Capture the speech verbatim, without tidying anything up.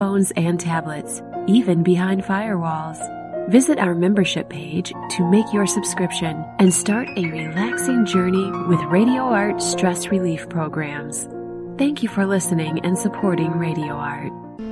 phones and tablets, even behind firewalls. Visit our membership page to make your subscription and start a relaxing journey with Radio Art stress relief programs. Thank you for listening and supporting Radio Art.